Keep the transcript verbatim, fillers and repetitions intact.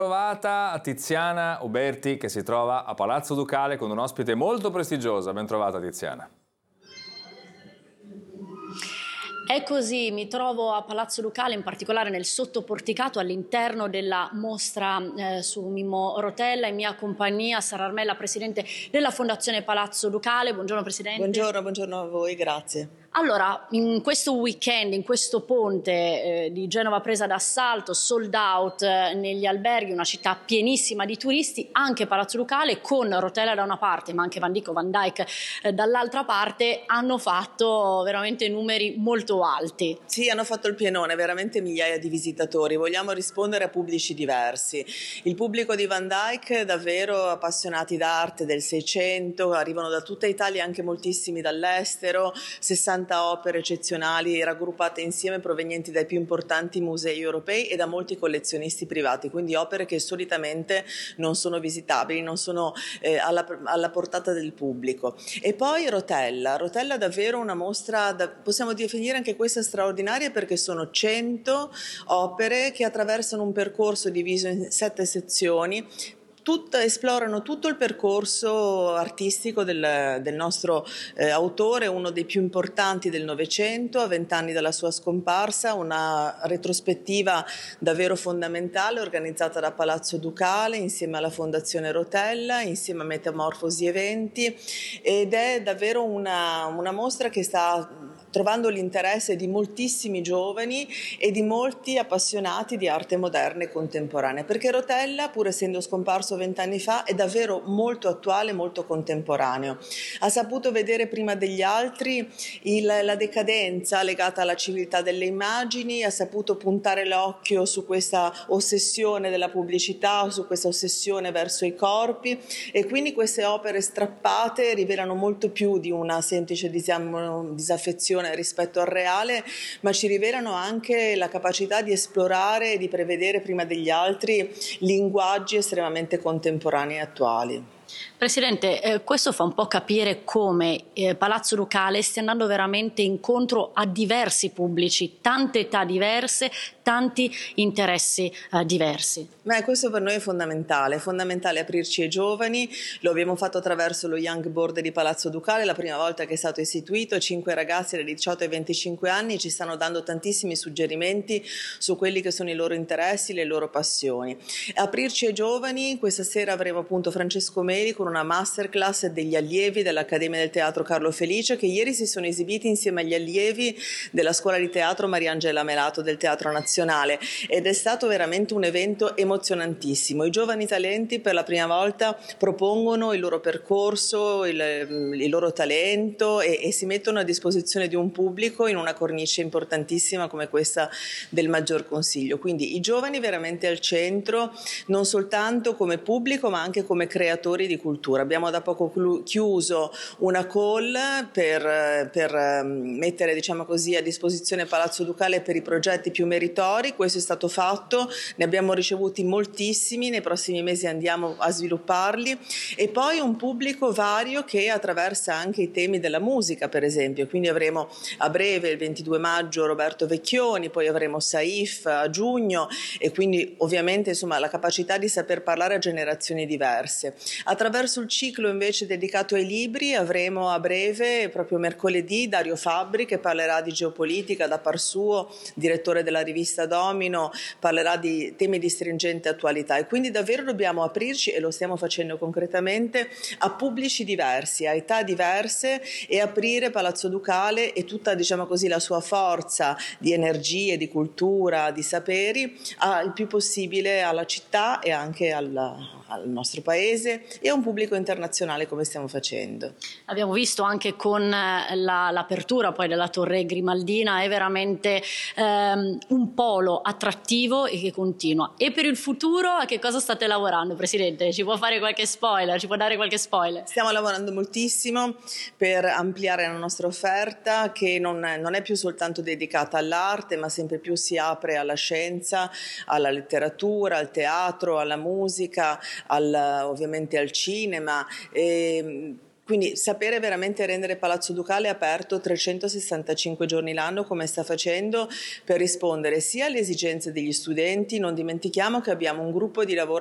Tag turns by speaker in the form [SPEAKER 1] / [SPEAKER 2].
[SPEAKER 1] Trovata a Tiziana Uberti che si trova a Palazzo Ducale con un ospite molto prestigiosa. Ben trovata Tiziana.
[SPEAKER 2] È così, mi trovo a Palazzo Ducale, in particolare nel sottoporticato all'interno della mostra eh, su Mimmo Rotella. In mia compagnia Sara Armella, presidente della Fondazione Palazzo Ducale. Buongiorno Presidente.
[SPEAKER 3] Buongiorno, buongiorno a voi, grazie.
[SPEAKER 2] Allora, in questo weekend, in questo ponte eh, di Genova presa d'assalto, sold out eh, negli alberghi, una città pienissima di turisti, anche Palazzo Ducale con Rotella da una parte, ma anche Van Dyck o Van Dyck eh, dall'altra parte, hanno fatto veramente numeri molto alti.
[SPEAKER 3] Sì, hanno fatto il pienone, veramente migliaia di visitatori. Vogliamo rispondere a pubblici diversi. Il pubblico di Van Dyck, davvero appassionati d'arte del Seicento, arrivano da tutta Italia, anche moltissimi dall'estero, sessanta opere eccezionali raggruppate insieme provenienti dai più importanti musei europei e da molti collezionisti privati, quindi opere che solitamente non sono visitabili, non sono eh, alla, alla portata del pubblico. E poi Rotella, Rotella davvero una mostra, da, possiamo definire anche questa straordinaria, perché sono cento opere che attraversano un percorso diviso in sette sezioni. Tutto, esplorano tutto il percorso artistico del, del nostro eh, autore, uno dei più importanti del Novecento, a vent'anni dalla sua scomparsa, una retrospettiva davvero fondamentale organizzata da Palazzo Ducale insieme alla Fondazione Rotella, insieme a Metamorfosi Eventi, ed è davvero una, una mostra che sta trovando l'interesse di moltissimi giovani e di molti appassionati di arte moderna e contemporanea, perché Rotella, pur essendo scomparso vent'anni fa, è davvero molto attuale, molto contemporaneo. Ha saputo vedere prima degli altri il, la decadenza legata alla civiltà delle immagini, ha saputo puntare l'occhio su questa ossessione della pubblicità, su questa ossessione verso i corpi, e quindi queste opere strappate rivelano molto più di una semplice, diciamo, disaffezione rispetto al reale, ma ci rivelano anche la capacità di esplorare e di prevedere prima degli altri linguaggi estremamente contemporanei e attuali.
[SPEAKER 2] Presidente, eh, questo fa un po' capire come eh, Palazzo Ducale stia andando veramente incontro a diversi pubblici, tante età diverse, tanti interessi eh, diversi.
[SPEAKER 3] Beh, questo per noi è fondamentale, è fondamentale aprirci ai giovani. Lo abbiamo fatto attraverso lo Young Board di Palazzo Ducale, la prima volta che è stato istituito. Cinque ragazzi dai diciotto ai venticinque anni ci stanno dando tantissimi suggerimenti su quelli che sono i loro interessi, le loro passioni. Aprirci ai giovani, questa sera avremo appunto Francesco Meli con una masterclass degli allievi dell'Accademia del Teatro Carlo Felice, che ieri si sono esibiti insieme agli allievi della Scuola di Teatro Mariangela Melato del Teatro Nazionale, ed è stato veramente un evento emozionantissimo. I giovani talenti per la prima volta propongono il loro percorso, il, il loro talento e, e si mettono a disposizione di un pubblico in una cornice importantissima come questa del Maggior Consiglio. Quindi i giovani veramente al centro, non soltanto come pubblico ma anche come creatori di cultura. Abbiamo da poco chiuso una call per, per mettere, diciamo così, a disposizione Palazzo Ducale per i progetti più meritori. Questo è stato fatto, ne abbiamo ricevuti moltissimi, nei prossimi mesi andiamo a svilupparli, e poi un pubblico vario che attraversa anche i temi della musica, per esempio. Quindi avremo a breve, il ventidue maggio, Roberto Vecchioni, poi avremo Saif a giugno, e quindi ovviamente insomma la capacità di saper parlare a generazioni diverse. Attraverso il ciclo invece dedicato ai libri avremo a breve, proprio mercoledì, Dario Fabbri che parlerà di geopolitica da par suo, direttore della rivista Domino, parlerà di temi di stringente attualità, e quindi davvero dobbiamo aprirci, e lo stiamo facendo concretamente, a pubblici diversi, a età diverse, e aprire Palazzo Ducale e tutta, diciamo così, la sua forza di energie, di cultura, di saperi, a, il più possibile alla città e anche alla, al nostro paese e a un pubblico internazionale, come stiamo facendo.
[SPEAKER 2] Abbiamo visto anche con la, l'apertura poi della Torre Grimaldina, è veramente ehm, un polo attrattivo e che continua. E per il futuro a che cosa state lavorando, Presidente? Ci può fare qualche spoiler? Ci può dare qualche spoiler?
[SPEAKER 3] Stiamo lavorando moltissimo per ampliare la nostra offerta, che non è, non è più soltanto dedicata all'arte, ma sempre più si apre alla scienza, alla letteratura, al teatro, alla musica, al, ovviamente al cinema. E Quindi sapere veramente rendere Palazzo Ducale aperto trecentosessantacinque giorni l'anno, come sta facendo, per rispondere sia alle esigenze degli studenti. Non dimentichiamo che abbiamo un gruppo di lavoro